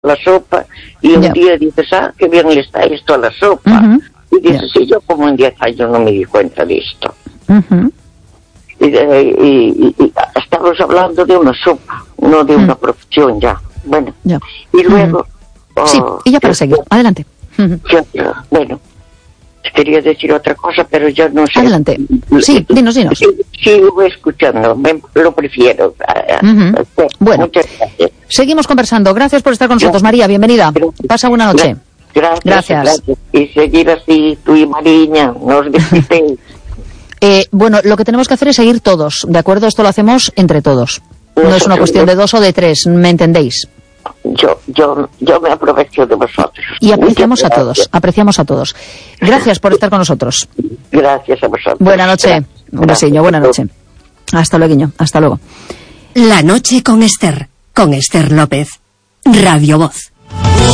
la sopa, y un día dices, qué bien le está esto a la sopa. Y dices, sí, yo como en 10 años no me di cuenta de esto. Y estamos hablando de una sopa, no de una profesión ya. Bueno, y luego... sí, y ya para seguir, adelante. Bueno, quería decir otra cosa, pero yo no sé. Adelante. Sí, dinos. Sigo escuchando, lo prefiero. Bueno, seguimos conversando. Gracias por estar con nosotros, María, bienvenida. Pasa buena noche. Gracias. Y seguir así, tú y Mariña, nos visitéis. Bueno, lo que tenemos que hacer es seguir todos, ¿de acuerdo? Esto lo hacemos entre todos. No es una cuestión de 2 o de 3, ¿me entendéis? Yo me aprovecho de vosotros. Y apreciamos a todos. Gracias por estar con nosotros. Gracias a vosotros. Buena noche. Un besillo, buena noche. Hasta luego, hasta luego. La noche con Esther López. Radio Voz.